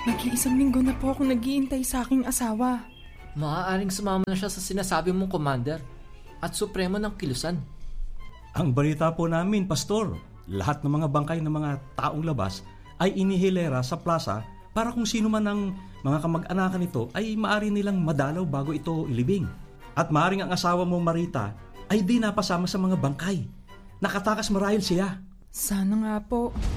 Mag-iisang linggo na po akong naghihintay sa aking asawa. Maaaring sumama na siya sa sinasabi mong commander at supremo ng kilusan. Ang balita po namin, Pastor, lahat ng mga bangkay ng mga taong labas ay inihilera sa plaza para kung sino man ang mga kamag-anakan nito ay maaari nilang madalaw bago ito ilibing. At maaring ang asawa mo, Marita, ay di napasama sa mga bangkay. Nakatakas marahil siya. Sana nga po.